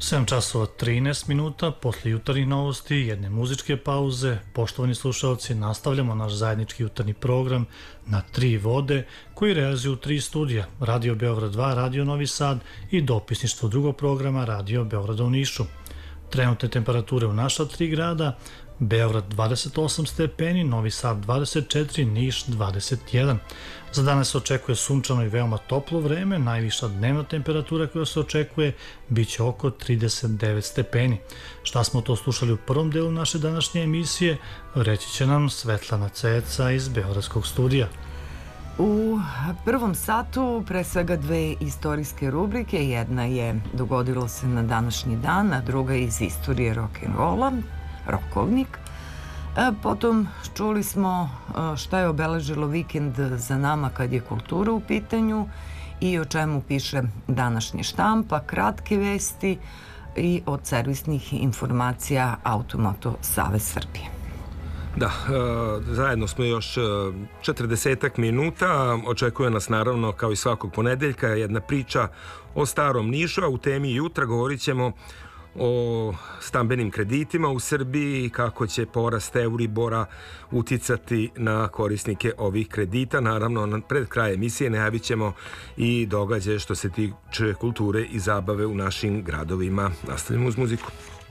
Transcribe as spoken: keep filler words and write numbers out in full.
sedam časova trinaest minuta, posle jutarnjih novosti, jedne muzičke pauze, poštovani slušalci, nastavljamo naš zajednički jutarnji program na tri vode koji realizuju tri studija, Radio Beograd dva, Radio Novi Sad i dopisništvo drugog programa Radio Beograda u Nišu. Trenutne temperature u naša tri grada: Beograd dvadeset osam stepeni, Novi Sad dvadeset četiri, Niš dvadeset jedan. Za danas se očekuje sunčano i veoma toplo vreme, najviša dnevna temperatura koja se očekuje biće oko trideset devet stepeni. Šta smo to slušali u prvom delu naše današnje emisije, reći će nam Svetlana Ceca iz Beogradskog studija. U prvom satu pre svega dve istorijske rubrike, jedna je Dogodilo se na današnji dan, a druga iz istorije rock'n'rolla, Rokovnik. Potom čuli smo šta je obeležilo vikend za nama kad je kultura u pitanju i o čemu piše današnja štampa, kratke vesti i od servisnih informacija Automoto Savez Srbije. Da, zajedno smo još četrdesetak minuta, očekuje nas naravno kao i svakog ponedeljka jedna priča o Starom Nišu, a u temi jutra govorit ćemo o stambenim kreditima u Srbiji, kako će porast Euribora uticati na korisnike ovih kredita. Naravno, pred kraj emisije najavit ćemo i događaje što se tiče kulture i zabave u našim gradovima. Nastavljamo uz muziku.